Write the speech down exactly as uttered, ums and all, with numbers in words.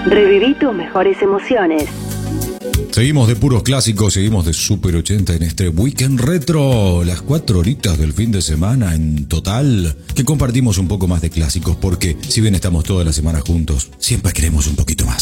Reviví tus mejores emociones. Seguimos de puros clásicos, seguimos de Super ochenta en este Weekend Retro, las cuatro horitas del fin de semana en total, que compartimos un poco más de clásicos, porque si bien estamos toda la semana juntos, siempre queremos un poquito más.